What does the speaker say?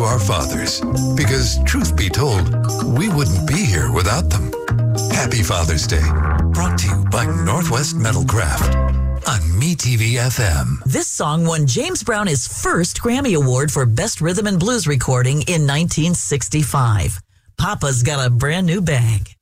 our fathers. Because, truth be told, we wouldn't be here without them. Happy Father's Day. Brought to you by Northwest Metalcraft on MeTV FM. This song won James Brown his first Grammy Award for Best Rhythm and Blues Recording in 1965. Papa's Got a Brand New Bag.